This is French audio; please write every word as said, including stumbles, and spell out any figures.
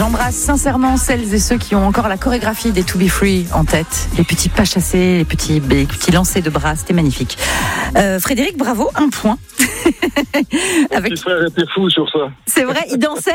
J'embrasse sincèrement celles et ceux qui ont encore la chorégraphie des To Be Free en tête. Les petits pas chassés, les petits, les petits lancers de bras, c'était magnifique. Euh, Frédéric, bravo, un point. Avec... Mon petit frère était fou sur ça. C'est vrai, il dansait ?